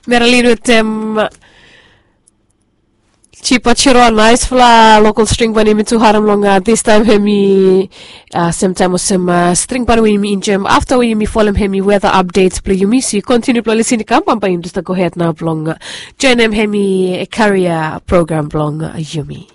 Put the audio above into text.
Meralino tem Chipa Chiro nice fla local string bani mitu haram longa this time hemi same time sem string bani we in gem after we me follow hemi weather updates play you miss you continue play listen kam pampa just go ahead now blonga join hemi career program blonga yumi